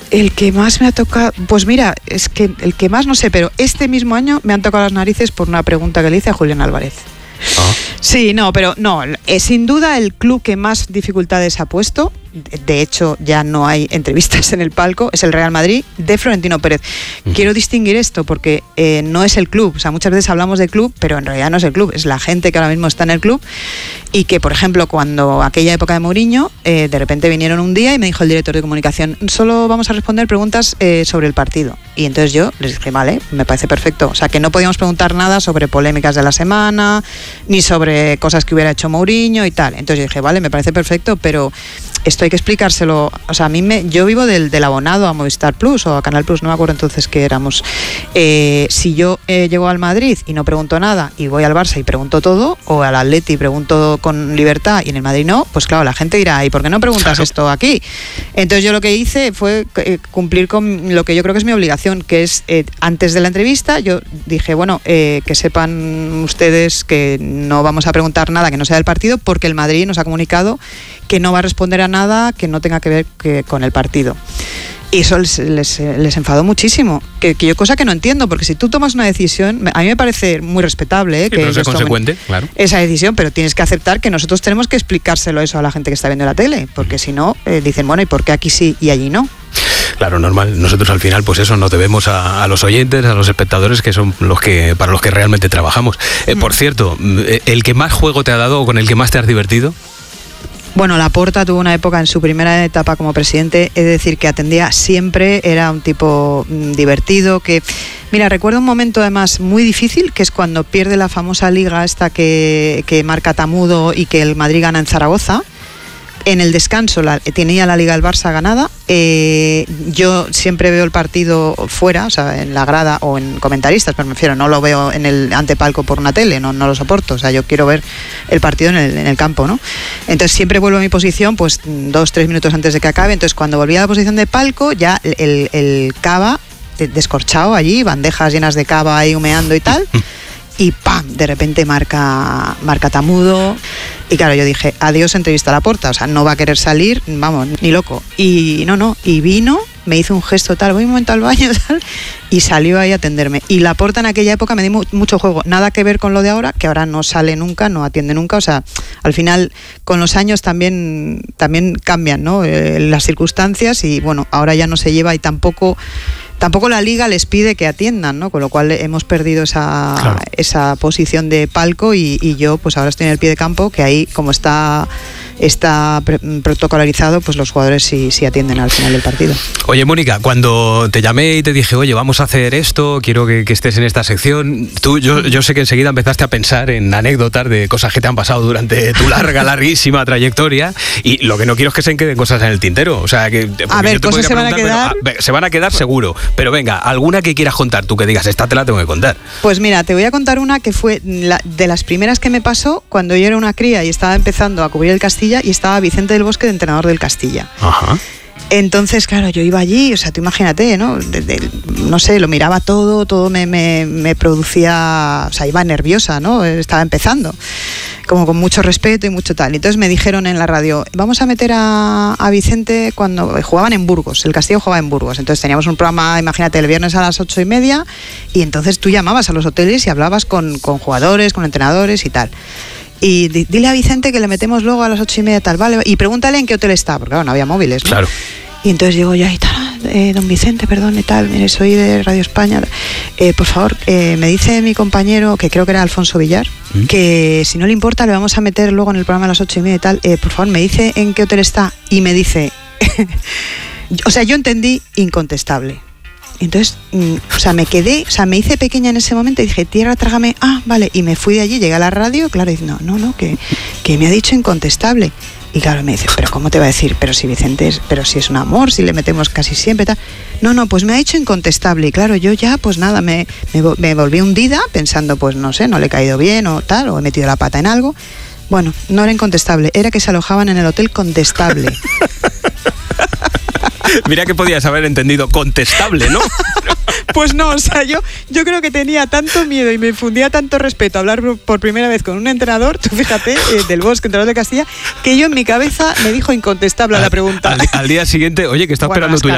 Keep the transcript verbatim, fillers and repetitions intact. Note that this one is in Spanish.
El que más me ha tocado, pues mira, es que el que más no sé, pero este mismo año me han tocado las narices por una pregunta que le hice a Julián Álvarez. Ah. Sí, no, pero no, es sin duda el club que más dificultades ha puesto. De hecho, ya no hay entrevistas en el palco, es el Real Madrid de Florentino Pérez. Uh-huh. Quiero distinguir esto porque eh, no es el club, o sea, muchas veces hablamos de club, pero en realidad no es el club, es la gente que ahora mismo está en el club y que, por ejemplo, cuando aquella época de Mourinho, eh, de repente vinieron un día y me dijo el director de comunicación, solo vamos a responder preguntas eh, sobre el partido. Y entonces yo les dije, vale, me parece perfecto. O sea, que no podíamos preguntar nada sobre polémicas de la semana, ni sobre cosas que hubiera hecho Mourinho y tal. Entonces yo dije, vale, me parece perfecto, pero esto hay que explicárselo. O sea, a mí me, yo vivo del, del abonado a Movistar Plus o a Canal Plus, no me acuerdo entonces qué éramos. Eh, si yo eh, llego al Madrid y no pregunto nada y voy al Barça y pregunto todo, o al Atleti y pregunto con libertad y en el Madrid no, pues claro, la gente dirá, ¿y por qué no preguntas claro. esto aquí? Entonces yo lo que hice fue eh, cumplir con lo que yo creo que es mi obligación, que es eh, antes de la entrevista, yo dije, bueno, eh, que sepan ustedes que no vamos a preguntar nada que no sea del partido, porque el Madrid nos ha comunicado que no va a responder a nada que no tenga que ver que, con el partido. Y eso les, les, les enfadó muchísimo, que, que yo cosa que no entiendo, porque si tú tomas una decisión, a mí me parece muy respetable, ¿eh? Sí, que pero es consecuente, claro. Esa decisión, pero tienes que aceptar que nosotros tenemos que explicárselo eso a la gente que está viendo la tele, porque si no, eh, dicen, bueno, ¿y por qué aquí sí y allí no? Claro, normal. Nosotros al final, pues eso, nos debemos a, a los oyentes, a los espectadores, que son los que para los que realmente trabajamos. Eh, mm. Por cierto, ¿el que más juego te ha dado o con el que más te has divertido? Bueno, Laporta tuvo una época en su primera etapa como presidente, es decir, que atendía siempre, era un tipo mmm, divertido, que... Mira, recuerdo un momento además muy difícil, que es cuando pierde la famosa liga esta que, que marca Tamudo y que el Madrid gana en Zaragoza. En el descanso la, tenía la Liga del Barça ganada. Eh, yo siempre veo el partido fuera, o sea, en la grada o en comentaristas, pero me refiero, no lo veo en el antepalco por una tele, no, no lo soporto. O sea, yo quiero ver el partido en el, en el campo, ¿no? Entonces siempre vuelvo a mi posición, pues dos, tres minutos antes de que acabe. Entonces cuando volví a la posición de palco, ya el, el, el cava descorchado allí, bandejas llenas de cava ahí humeando y tal. Y ¡pam! De repente marca, marca Tamudo. Y claro, yo dije, adiós entrevista a Laporta. O sea, no va a querer salir, vamos, ni loco. Y no, no, y vino, me hizo un gesto tal, voy un momento al baño tal, y salió ahí a atenderme. Y Laporta en aquella época me dio mucho juego. Nada que ver con lo de ahora, que ahora no sale nunca, no atiende nunca. O sea, al final, con los años también, también cambian, ¿no? Eh, las circunstancias y bueno, ahora ya no se lleva y tampoco... Tampoco la Liga les pide que atiendan, ¿no? Con lo cual hemos perdido esa, claro. esa posición de palco y, y yo pues ahora estoy en el pie de campo, que ahí como está, está protocolarizado, pues los jugadores sí, sí atienden al final del partido. Oye, Mónica, cuando te llamé y te dije, oye, vamos a hacer esto, quiero que, que estés en esta sección, tú, yo, yo sé que enseguida empezaste a pensar en anécdotas de cosas que te han pasado durante tu larga, larguísima trayectoria, y lo que no quiero es que se queden cosas en el tintero. O sea, que a ver, cosas se van a quedar... Pero, a, se van a quedar seguro. Pero venga, alguna que quieras contar tú, que digas, esta te la tengo que contar. Pues mira, te voy a contar una que fue la, de las primeras que me pasó cuando yo era una cría y estaba empezando a cubrir el Castilla y estaba Vicente del Bosque de entrenador del Castilla. Ajá. Entonces, claro, yo iba allí, o sea, tú imagínate, ¿no? De, de, no sé, lo miraba todo, todo me, me, me producía, o sea, iba nerviosa, ¿no? Estaba empezando, como con mucho respeto y mucho tal. Entonces me dijeron en la radio, vamos a meter a, a Vicente cuando jugaban en Burgos, el Castillo jugaba en Burgos. Entonces teníamos un programa, imagínate, el viernes a las ocho y media, y entonces tú llamabas a los hoteles y hablabas con, con jugadores, con entrenadores y tal. Y dile a Vicente que le metemos luego a las ocho y media tal, vale, y pregúntale en qué hotel está, porque claro, no había móviles, ¿no? Claro. Y entonces digo ya y tal, eh, don Vicente, perdón y tal, mire, soy de Radio España, eh, por favor, eh, me dice mi compañero, que creo que era Alfonso Villar, ¿Mm? que si no le importa le vamos a meter luego en el programa a las ocho y media y tal, eh, por favor, me dice en qué hotel está, y me dice, o sea, yo entendí incontestable. Entonces, o sea, me quedé, o sea, me hice pequeña en ese momento y dije, tierra, trágame, ah, vale, y me fui de allí, llegué a la radio, claro, y no, no, no, que, que me ha dicho incontestable. Y claro, me dice, pero ¿cómo te va a decir? Pero si Vicente es, pero si es un amor, si le metemos casi siempre, tal. No, no, pues me ha dicho incontestable. Y claro, yo ya, pues nada, me, me, me volví hundida pensando, pues no sé, no le he caído bien o tal, o he metido la pata en algo. Bueno, no era incontestable, era que se alojaban en el hotel Contestable. Mira que podías haber entendido contestable, ¿no? Pues no, o sea, yo, yo creo que tenía tanto miedo y me infundía tanto respeto a hablar por primera vez con un entrenador, tú fíjate, eh, del Bosque, entrenador de Castilla, que yo en mi cabeza me dijo incontestable a la pregunta. Al, al día siguiente, oye, que está bueno, esperando tu